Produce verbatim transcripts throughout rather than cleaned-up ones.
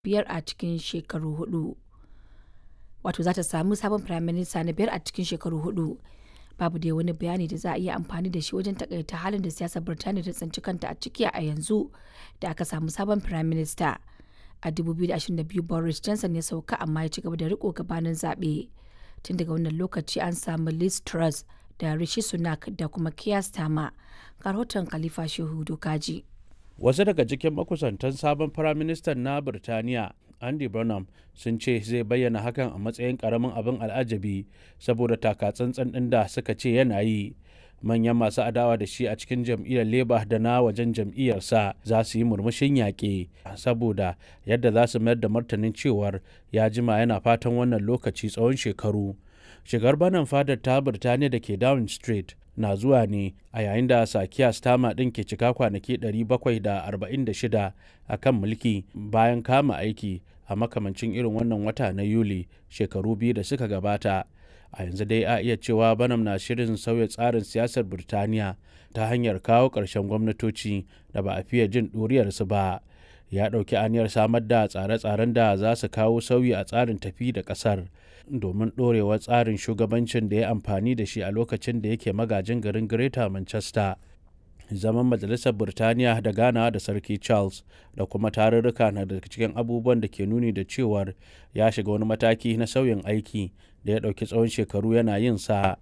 biyar a cikin shekaru hudu. Wato za ta samu sabon firaminista na biyar a cikin shekaru hudu. Babu dai wani bayani da za a iya amfani da shi wajen takaita halin da siyasar Birtaniya ta tsinci kanta a ciki a yanzu da aka samu sabon firaminista. A dubu biyu da ashirin da biyu Boris Johnson ya sauka amma ya ci gaba da riko gabanin zaɓe. Tun daga wannan lokaci an samu Liz Truss da Rishi Sunak da kuma Keir Starmer. Ga rahoton Khalifa Shehu Dokaji. Wasu daga cikin makusantan sabon firaministan na Birtaniya Andy Burnham sun ce zai bayyana hakan a matsayin karamin abin al'ajabi saboda taka-tsantsan ɗin da suka ce yana yi. Manyan masu adawa da shi a cikin jam'iyyar Labour da na wajen jam'iyyarsa za su yi murmushin yaƙe saboda yadda za su mayar da martanin cewar ya jima yana fatan wannan lokaci tsawon shekaru. Shigar Burnham fadar ta Birtaniya da ke Downing Street na zuwa ne a yayin da Keir Starmer ɗin ke cika kwanaki ɗari bakwai da arba'in da shida a kan mulki bayan kama aiki a makamancin irin wannan wata na Yuli shekaru biyu da suka gabata. A yanzu dai a iya cewa Burnham na shirin sauya tsarin siyasar Birtaniya ta hanyar kawo ƙarshen gwamnatoci da ba a fiye jin ɗuriyarsu ba. Ya ɗauki aniyar samar da tsare-tsaren da za su kawo sauyi a tsarin tafi da ƙasar domin ɗorewar tsarin shugabancin da ya amfani da shi a lokacin da yake magajin garin Greater Manchester. Zaman majalisar Birtaniya da ganawa da Sarki Charles da kuma tarurruka na daga cikin abubuwan da ke nuni da cewar ya shiga wani mataki na sauyin aiki da ya ɗauki tsawon shekaru yana yin sa.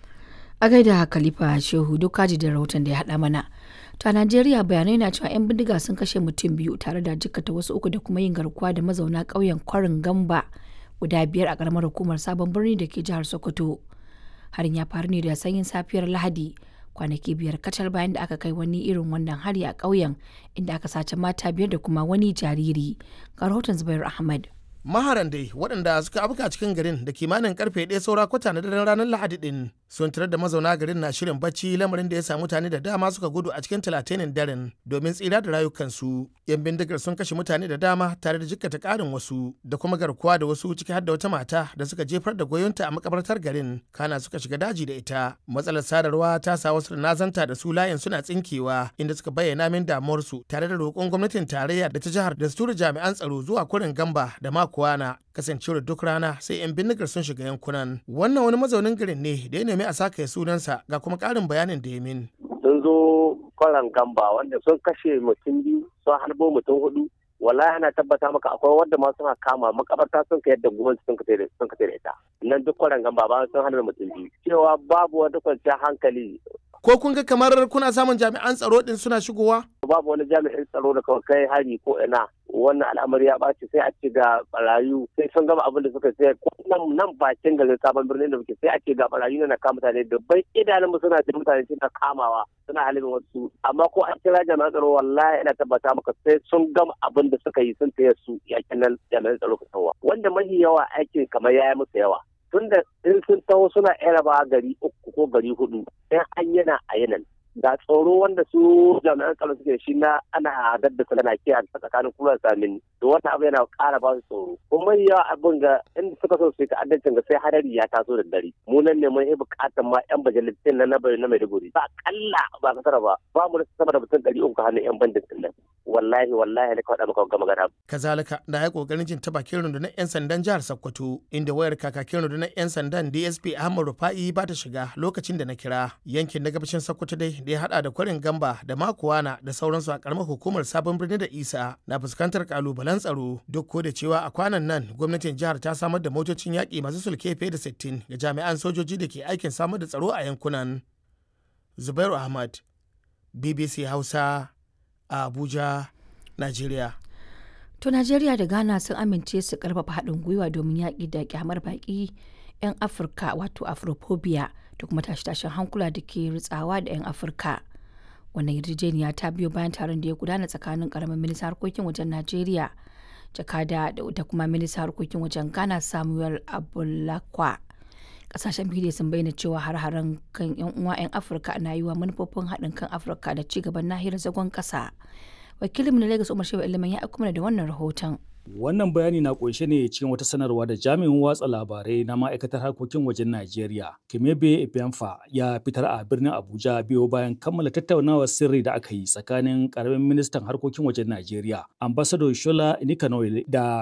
A gaida Khalifa Shehu Dokaji da rahoton da ya haɗa mana. To a Najeriya bayanai na cewa 'yan bindiga sun kashe mutum biyu tare da jikkata wasu uku da kuma yin garkuwa da mazauna ƙauyen Kwarin Gamba guda biyar a ƙaramar hukumar Sabon Birni da ke jihar Sokoto. Harin ya faru ne da sanyin safiyar Lahadi kwanaki biyar kacal bayan da aka kai wani irin wannan hari a ƙauyen inda aka sace mata biyar da kuma wani jariri. Ga rahoton Zubairu Ahmad. Maharan dai waɗanda suka afka cikin garin da kimanin karfe ɗaya saura kwata na daren ranar Lahadi din sun tarar da mazauna garin na shirin bacci, lamarin da ya sa mutane da dama suka gudu a cikin talatinin daren domin tsira da rayukansu. Yan bindigar sun kashe mutane da dama tare da jikkata ƙarin wasu da kuma garkuwa da wasu ciki har da wata mata da suka jefar da goyonta a makabartar garin kana suka shiga daji da ita. Matsalar sadarwa ta sa wasu nazanta da su layin suna tsinkewa inda suka bayyana min damuwarsu tare da roƙon gwamnatin tarayya da ta jihar da su tura jami'an tsaro zuwa Kwarin Gamba da ma Kwana kasancewar duk rana sai 'yan bindigar sun shiga yankunan. Wannan wani mazaunin garin ne da ya nemi a saka sunansa ga kuma ƙarin bayanin da ya min. Sun zo Kwarin Gamba wanda sun kashe mutum biyu sun harbo mutum hudu. Wallahi ana tabbata maka akwai wanda ma suna kama makabarta sun ka yadda gwamnati sun ka sun ka da ita. Nan duk Kwarin Gamba ba sun hana mutum biyu. Cewa babu wata kwanciyar hankali. Ko kun ga kamar kuna samun jami'an tsaro din suna shigowa? Babu wani jami'in tsaro da kawai kai hari ko ina. Wannan al'amari ya ɓaci sai a ce ga barayu sai sun gama abin da suka sai nan nan bakin garin Sabon Birnin da muke sai a ce ga barayu na kama mutane dubbai idanun mu suna da mutane suna kamawa suna halin wasu amma ko an kira jami'an tsaro wallahi ina tabbata maka sai sun gama abin da suka yi sun taya su yakin nan jami'an tsaro ka tawa wanda mahi yawa aikin kamar yaya musu yawa tunda in sun taho suna yaraba gari uku ko gari hudu sai an yana a yanan ga tsoro wanda su jami'an tsaro suke shi na ana daddasa na kiya a tsakanin kuma samin to wannan abu yana ƙara ba su tsoro kuma yawa abin ga inda suka so su yi ta'addancin ga sai hadari ya taso da dare mu nan ne mun yi buƙatar ma yan bajalitin na nabai na Maiduguri ba kalla ba kasara ba ba mu da sama da mutum ɗari uku hannun yan bandin nan wallahi wallahi ne ka faɗa maka ga magana. Kazalika da ya kokarin jin ta bakin rundunar yan sandan jihar Sokoto inda wayar kakakin rundunar yan sandan D S P Ahmad Rufa'i ba ta shiga lokacin da na kira yankin na gabashin Sokoto dai da ya hada da Kwarin Gamba da Makuwana da sauransu a karamar hukumar Sabon Birni da Isa na fuskantar kalubalen tsaro duk ko da cewa a kwanan nan gwamnatin jihar ta samar da motocin yaƙi masu sulke fiye da sittin ga jami'an sojoji da ke aikin samar da tsaro a yankunan. Zubairu Ahmad, B B C Hausa, a Abuja, Najeriya. To Najeriya da Ghana sun amince su karfafa haɗin gwiwa domin yaƙi da kyamar baƙi 'yan Afirka wato Afrophobia da kuma tashe-tashen hankula da ke ritsawa da 'yan Afirka. Wannan yarjejeniya ta biyo bayan taron da ya gudana tsakanin karamin ministan harkokin wajen Najeriya, jakada da kuma ministan harkokin wajen Ghana Samuel Abulakwa. Kasashen biyu sun bayyana cewa har-haren kan 'yan uwa 'yan Afirka na yi wa manufofin haɗin kan Afirka da ci gaban nahiyar zagon ƙasa. Wakilin na Lagos Umar Shehu Iliman ya aiko mana da wannan rahoton. Wannan bayani na ƙunshe ne cikin wata sanarwa da jami'in watsa labarai na ma'aikatar harkokin wajen Najeriya, Kemebe Ebiamfa, ya fitar a birnin Abuja biyo bayan kammala tattaunawar sirri da aka yi tsakanin ƙaramin ministan harkokin wajen Najeriya, Ambassador Shola Inikanoile da